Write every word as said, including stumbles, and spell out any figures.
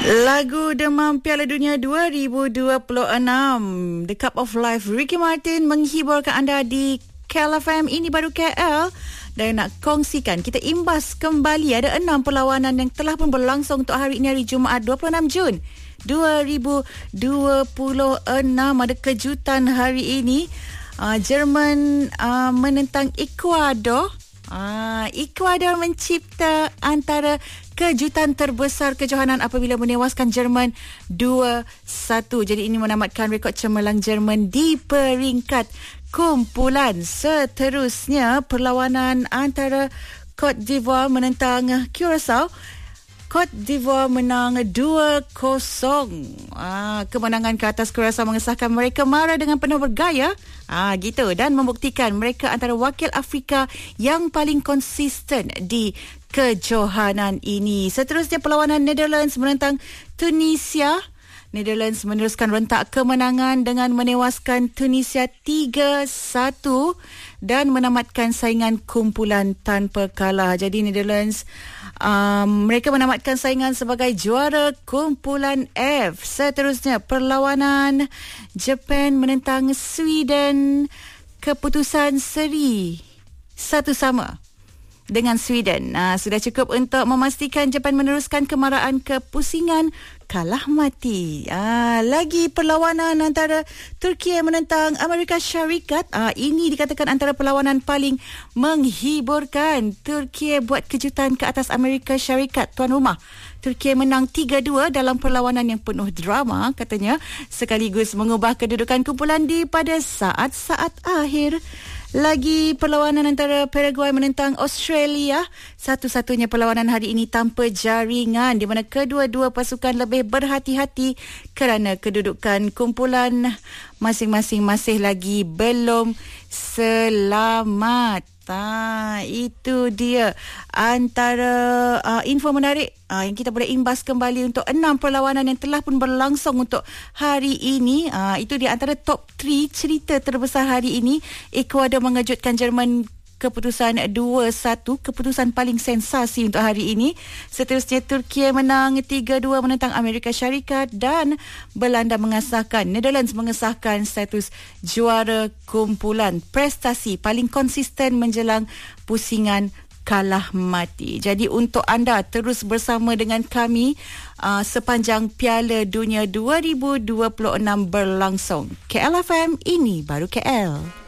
Lagu Demam Piala Dunia dua ribu dua puluh enam, The Cup of Life, Ricky Martin menghiburkan anda di K L F M. Ini baru K L. Dan nak kongsikan, kita imbas kembali ada enam perlawanan yang telah pun berlangsung untuk hari ini, hari Jumaat dua puluh enam Jun dua ribu dua puluh enam. Ada kejutan hari ini. uh, Jerman uh, menentang Ecuador. Ah, Ecuador mencipta antara kejutan terbesar kejohanan apabila menewaskan Jerman dua satu. Jadi ini menamatkan rekod cemerlang Jerman di peringkat kumpulan. Seterusnya perlawanan antara Cote d'Ivoire menentang Curaçao. Cote d'Ivoire menang dua kosong. Ah, kemenangan ke atas Curaçao mengesahkan mereka mara dengan penuh bergaya. Ah, gitu. Dan membuktikan mereka antara wakil Afrika yang paling konsisten di kejohanan ini. Seterusnya perlawanan Netherlands menentang Tunisia. Netherlands meneruskan rentak kemenangan dengan menewaskan Tunisia tiga satu dan menamatkan saingan kumpulan tanpa kalah. Jadi Netherlands um, mereka menamatkan saingan sebagai juara kumpulan F. Seterusnya perlawanan Japan menentang Sweden. Keputusan seri satu sama dengan Sweden. Nah, sudah cukup untuk memastikan Japan meneruskan kemarahan kepusingan kalah mati. Ah, lagi perlawanan antara Turki menentang Amerika Syarikat. Ah, ini dikatakan antara perlawanan paling menghiburkan. Turki buat kejutan ke atas Amerika Syarikat, tuan rumah. Turki menang tiga dua dalam perlawanan yang penuh drama katanya, sekaligus mengubah kedudukan kumpulan D pada saat-saat akhir. Lagi perlawanan antara Paraguay menentang Australia. Satu-satunya perlawanan hari ini tanpa jaringan, di mana kedua-dua pasukan lebih berhati-hati kerana kedudukan kumpulan masing-masing masih lagi belum selamat. Ah, itu dia antara uh, info menarik uh, yang kita boleh imbas kembali untuk enam perlawanan yang telah pun berlangsung untuk hari ini. Uh, itu di antara top tiga cerita terbesar hari ini. Ecuador mengejutkan Jerman keputusan dua satu, keputusan paling sensasi untuk hari ini. Seterusnya Turki menang tiga dua menentang Amerika Syarikat dan Belanda mengesahkan, Netherlands mengesahkan status juara kumpulan. Prestasi paling konsisten menjelang pusingan kalah mati. Jadi untuk anda terus bersama dengan kami uh, sepanjang Piala Dunia dua ribu dua puluh enam berlangsung. K L F M, ini baru K L.